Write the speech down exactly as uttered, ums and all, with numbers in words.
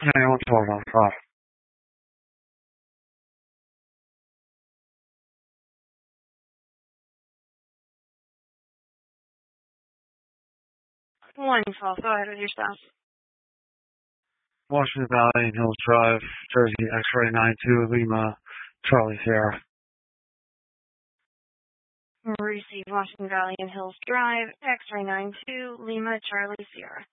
Hey, what's going on, Scott? Wonderful. Go ahead with your stuff. Washington Valley and Hills Drive, Jersey, X-ray nine two, Lima, Charlie Sierra. Receive Washington Valley and Hills Drive, X-ray nine two, Lima, Charlie Sierra.